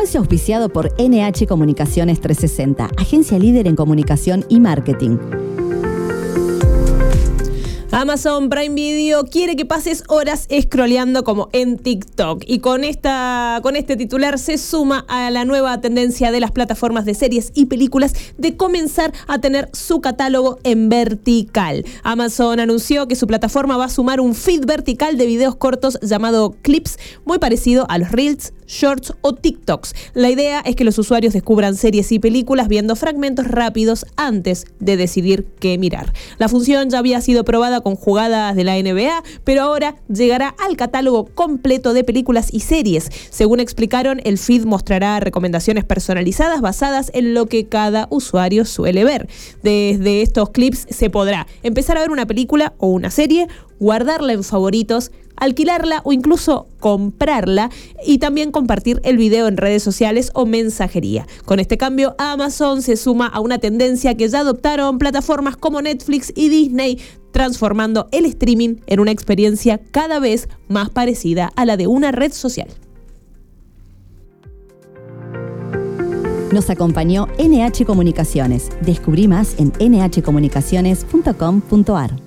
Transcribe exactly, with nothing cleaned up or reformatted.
Espacio auspiciado por N H Comunicaciones trescientos sesenta, agencia líder en comunicación y marketing. Amazon Prime Video quiere que pases horas scrolleando como en TikTok. Y con esta, con este titular se suma a la nueva tendencia de las plataformas de series y películas de comenzar a tener su catálogo en vertical. Amazon anunció que su plataforma va a sumar un feed vertical de videos cortos llamado Clips, muy parecido a los Reels, Shorts o TikToks. La idea es que los usuarios descubran series y películas viendo fragmentos rápidos antes de decidir qué mirar. La función ya había sido probada con jugadas de la N B A, pero ahora llegará al catálogo completo de películas y series. Según explicaron, el feed mostrará recomendaciones personalizadas basadas en lo que cada usuario suele ver. Desde estos clips se podrá empezar a ver una película o una serie, guardarla en favoritos, alquilarla o incluso comprarla y también compartir el video en redes sociales o mensajería. Con este cambio, Amazon se suma a una tendencia que ya adoptaron plataformas como Netflix y Disney, transformando el streaming en una experiencia cada vez más parecida a la de una red social. Nos acompañó N H Comunicaciones. Descubrí más en n h comunicaciones punto com punto a r.